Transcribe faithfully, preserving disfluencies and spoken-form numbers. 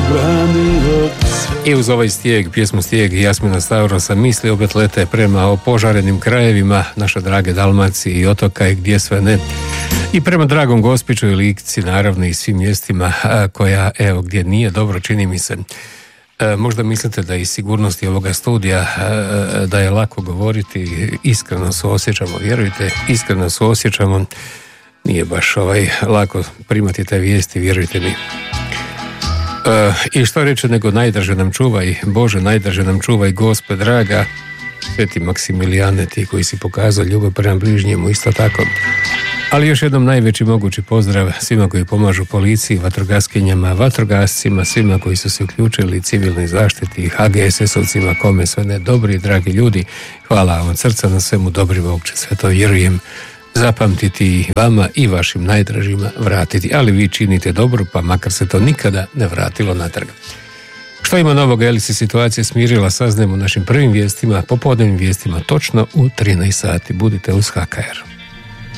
branio sve. I uz ovaj stijeg, pjesmu Stijeg i Jasmina Stavrosa misli opet lete prema opožarenim krajevima naše drage Dalmacije i otoka i gdje sve ne. I prema dragom Gospiću i Lici, naravno, i svim mjestima koja, evo, gdje nije dobro, čini mi se. E, možda mislite da iz sigurnosti ovoga studija e, da je lako govoriti, iskreno suosjećamo, vjerujte, iskreno suosjećamo, nije baš ovaj lako primati te vijesti, vjerujte mi. E, I što reći nego najdraže nam čuvaj, Bože, najdraže nam čuvaj, Gospe draga, Sveti Maksimilijane, ti koji si pokazao ljubav prema bližnjemu, isto tako. Ali još jednom najveći mogući pozdrav svima koji pomažu policiji, vatrogaskinjama, vatrogascima, svima koji su se uključili, civilnoj zaštiti, ha ge es esovcima, kome sve ne, dobri i dragi ljudi. Hvala vam od srca na svemu, dobri Bog će sve to, vjerujem, zapamtiti vama i vašim najdražima vratiti. Ali vi činite dobro, pa makar se to nikada ne vratilo natrag. Što ima novoga, je li se situacija smirila, saznajemo našim prvim vijestima, popodnevnim vijestima, točno u trinaest sati. Budite uz ha ka er.